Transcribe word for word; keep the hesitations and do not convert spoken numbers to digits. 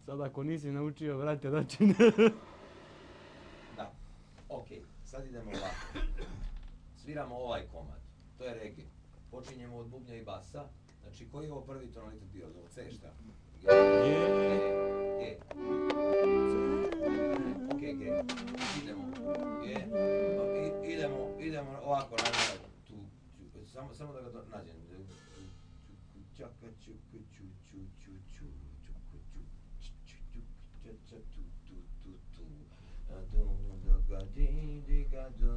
Sad ako nisi naučio, vrate, znači ne. Da, ok, sad idemo ovako. Sviramo ovaj komad, to je reggae. Počinjemo od bubnja i basa. Znači, koji je ovo prvi tonalitet bio? Ovo C šta? G. G. Ok, G. Idemo. G. Idemo, idemo ovako, tu, tu, samo, samo da ga do, nađem. Čaka, čuku, ču, ču, ču, ču, čuku, ču, ču, ču, ča, ča, tu, tu, tu, tu. A do, da, ga, di, di, ga, do,